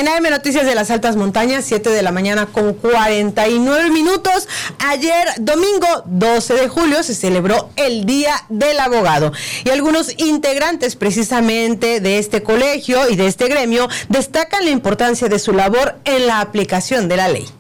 En AM Noticias de las Altas Montañas, 7 de la mañana con 49 minutos. Ayer, domingo 12 de julio, se celebró el Día del Abogado. Y algunos integrantes precisamente de este colegio y de este gremio destacan la importancia de su labor en la aplicación de la ley.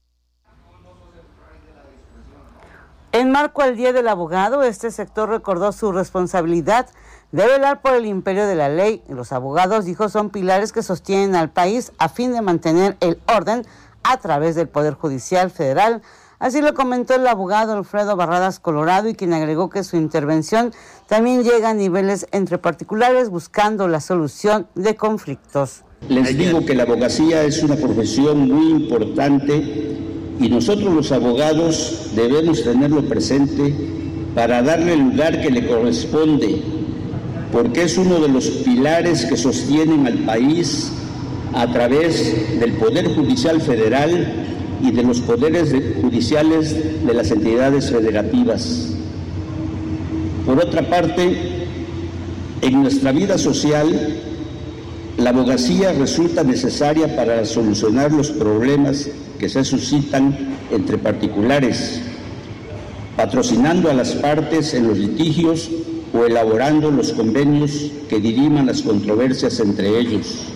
En marco al Día del Abogado, este sector recordó su responsabilidad de velar por el imperio de la ley. Los abogados, dijo, son pilares que sostienen al país a fin de mantener el orden a través del Poder Judicial Federal. Así lo comentó el abogado Alfredo Barradas Colorado, y quien agregó que su intervención también llega a niveles entre particulares buscando la solución de conflictos. Les digo que la abogacía es una profesión muy importante y nosotros los abogados debemos tenerlo presente para darle el lugar que le corresponde, porque es uno de los pilares que sostienen al país a través del Poder Judicial Federal y de los poderes judiciales de las entidades federativas. Por otra parte, en nuestra vida social, la abogacía resulta necesaria para solucionar los problemas que se suscitan entre particulares, patrocinando a las partes en los litigios o elaborando los convenios que diriman las controversias entre ellos.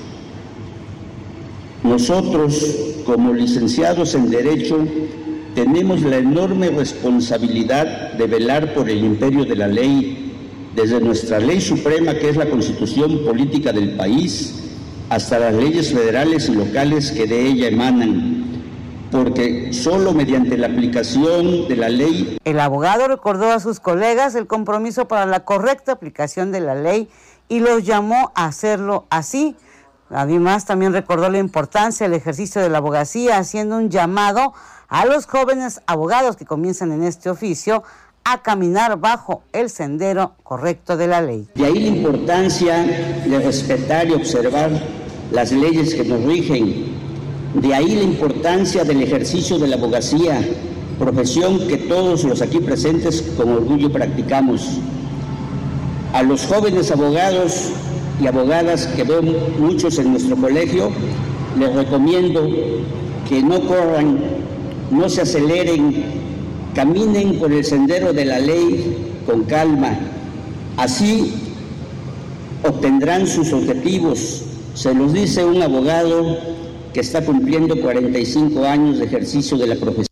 Nosotros, como licenciados en Derecho, tenemos la enorme responsabilidad de velar por el imperio de la ley, desde nuestra ley suprema, que es la Constitución Política del país, hasta las leyes federales y locales que de ella emanan, porque solo mediante la aplicación de la ley. El abogado recordó a sus colegas el compromiso para la correcta aplicación de la ley y los llamó a hacerlo así. Además, también recordó la importancia del ejercicio de la abogacía, haciendo un llamado a los jóvenes abogados que comienzan en este oficio a caminar bajo el sendero correcto de la ley. De ahí la importancia de respetar y observar las leyes que nos rigen. De ahí la importancia del ejercicio de la abogacía, profesión que todos los aquí presentes con orgullo practicamos. A los jóvenes abogados y abogadas que veo muchos en nuestro colegio, les recomiendo que no corran, no se aceleren, caminen por el sendero de la ley con calma. Así obtendrán sus objetivos. Se los dice un abogado que está cumpliendo 45 años de ejercicio de la profesión.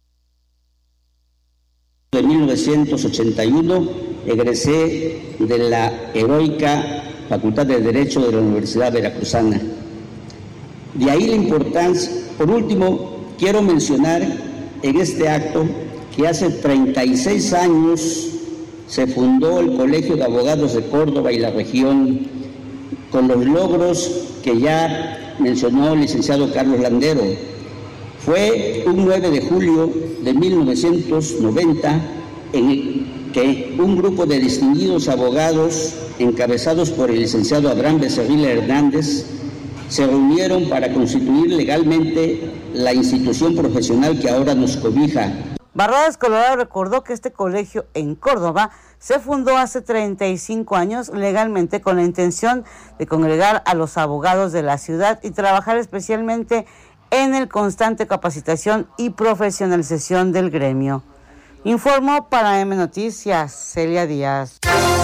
En 1981 egresé de la heroica Facultad de Derecho de la Universidad Veracruzana. De ahí la importancia. Por último, quiero mencionar en este acto que hace 36 años se fundó el Colegio de Abogados de Córdoba y la región, con los logros que ya mencionó el licenciado Carlos Landero. Fue un 9 de julio de 1990 en el que un grupo de distinguidos abogados, encabezados por el licenciado Abraham Becerril Hernández, se reunieron para constituir legalmente la institución profesional que ahora nos cobija. Barradas Colorado recordó que este colegio en Córdoba se fundó hace 35 años legalmente con la intención de congregar a los abogados de la ciudad y trabajar especialmente en el constante capacitación y profesionalización del gremio. Informó para AM Noticias, Celia Díaz.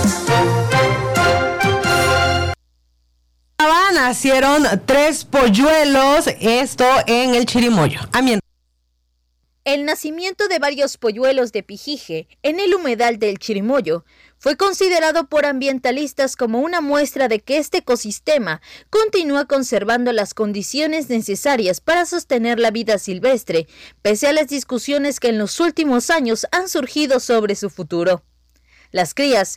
Nacieron 3 polluelos, esto en el Chirimoyo. El nacimiento de varios polluelos de Pijije en el humedal del Chirimoyo fue considerado por ambientalistas como una muestra de que este ecosistema continúa conservando las condiciones necesarias para sostener la vida silvestre, pese a las discusiones que en los últimos años han surgido sobre su futuro. Las crías